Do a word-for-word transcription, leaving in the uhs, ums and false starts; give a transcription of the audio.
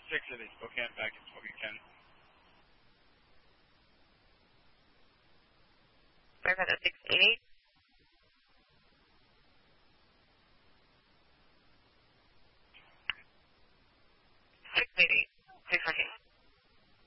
six eighty, Spokane, back in Spokane. Firefighter six eight eight.